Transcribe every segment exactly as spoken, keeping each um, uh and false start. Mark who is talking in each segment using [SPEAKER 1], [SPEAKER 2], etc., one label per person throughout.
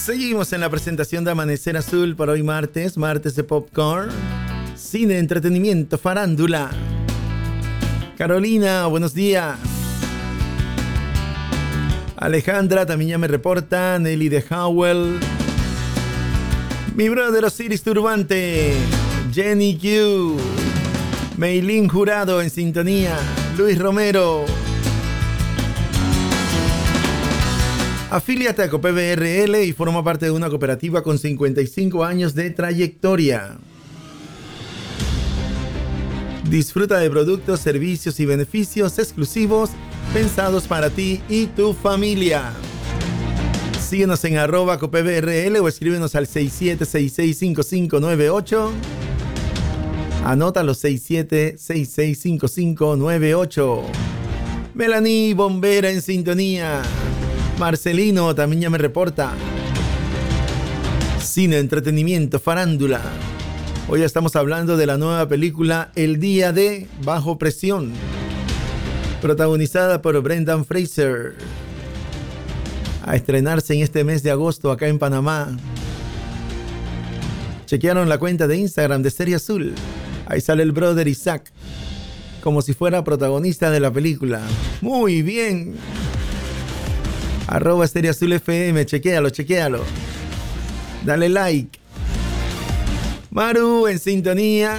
[SPEAKER 1] Seguimos en la presentación de Amanecer Azul para hoy martes, martes de Popcorn, cine, entretenimiento, farándula. Carolina, buenos días. Alejandra también ya me reporta. Nelly de Howell. Mi brother Osiris Turbante. Jenny Q. Meilín Jurado en sintonía. Luis Romero. Afíliate a Copeve R L y forma parte de una cooperativa con cincuenta y cinco años de trayectoria. Disfruta de productos, servicios y beneficios exclusivos pensados para ti y tu familia. Síguenos en arroba copevrl o escríbenos al seis siete seis seis cinco cinco nueve ocho. Anota los seis siete seis seis cinco cinco nueve ocho. Melanie Bombera en sintonía. Marcelino también ya me reporta. Cine, entretenimiento, farándula. Hoy estamos hablando de la nueva película El Día de Bajo Presión, protagonizada por Brendan Fraser, a estrenarse en este mes de agosto acá en Panamá. Chequearon la cuenta de Instagram de Serie Azul. Ahí sale el brother Isaac, como si fuera protagonista de la película. Muy bien. Arroba Serie Azul F M, chequéalo, chequéalo. Dale like. Maru en sintonía.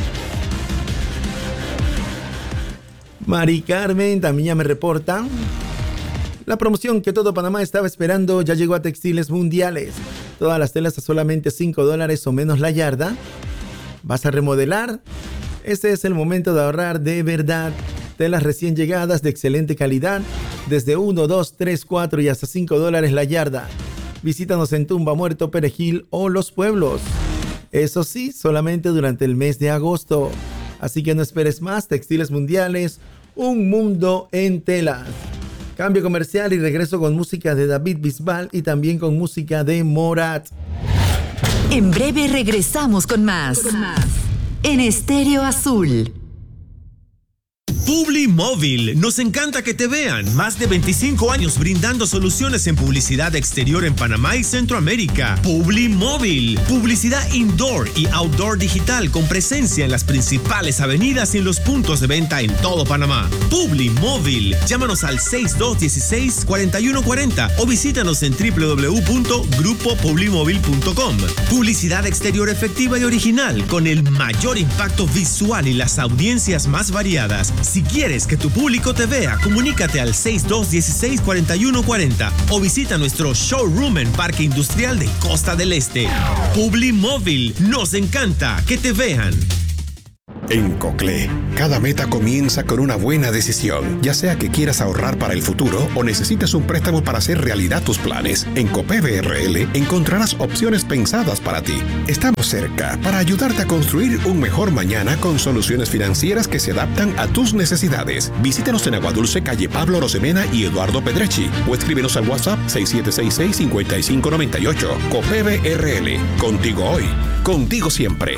[SPEAKER 1] Mari Carmen también ya me reporta. La promoción que todo Panamá estaba esperando ya llegó a Textiles Mundiales. Todas las telas a solamente cinco dólares o menos la yarda. ¿Vas a remodelar? Este es el momento de ahorrar de verdad. Telas recién llegadas de excelente calidad, desde uno, dos, tres, cuatro y hasta cinco dólares la yarda. Visítanos en Tumba Muerto, Perejil o Los Pueblos. Eso sí, solamente durante el mes de agosto. Así que no esperes más. Textiles Mundiales, un mundo en telas. Cambio comercial y regreso con música de David Bisbal y también con música de Morat.
[SPEAKER 2] En breve regresamos con más. Con más. En Estéreo Azul.
[SPEAKER 3] Publimóvil, nos encanta que te vean. Más de veinticinco años brindando soluciones en publicidad exterior en Panamá y Centroamérica. Publimóvil, publicidad indoor y outdoor digital con presencia en las principales avenidas y en los puntos de venta en todo Panamá. Publimóvil, llámanos al seis dos uno seis, cuatro uno cuatro cero o visítanos en doble u doble u doble u punto grupo publimóvil punto com. Publicidad exterior efectiva y original con el mayor impacto visual y las audiencias más variadas. Si quieres que tu público te vea, comunícate al seis dos uno seis, cuatro uno cuatro cero o visita nuestro showroom en Parque Industrial de Costa del Este. Publimóvil, nos encanta que te vean.
[SPEAKER 4] En Coclé, cada meta comienza con una buena decisión. Ya sea que quieras ahorrar para el futuro o necesites un préstamo para hacer realidad tus planes, en Copeve R L encontrarás opciones pensadas para ti. Estamos cerca para ayudarte a construir un mejor mañana con soluciones financieras que se adaptan a tus necesidades. Visítanos en Aguadulce, calle Pablo Rosemena y Eduardo Pedrechi, o escríbenos al WhatsApp seis siete seis seis, cinco cinco nueve ocho. Copeve R L, contigo hoy, contigo siempre.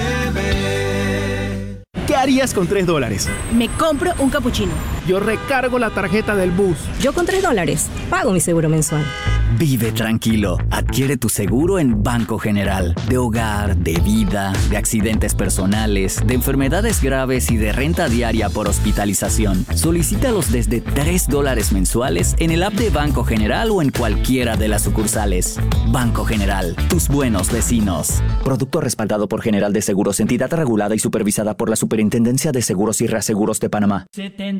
[SPEAKER 5] ¿Qué harías con tres dólares?
[SPEAKER 6] Me compro un capuchino.
[SPEAKER 5] Yo recargo la tarjeta del bus.
[SPEAKER 6] Yo con tres dólares pago mi seguro mensual.
[SPEAKER 7] Vive tranquilo. Adquiere tu seguro en Banco General. De hogar, de vida, de accidentes personales, de enfermedades graves y de renta diaria por hospitalización. Solicítalos desde tres dólares mensuales en el app de Banco General o en cualquiera de las sucursales. Banco General, tus buenos vecinos. Producto respaldado por General de Seguros, entidad regulada y supervisada por la Superintendencia de Seguros y Reaseguros de Panamá.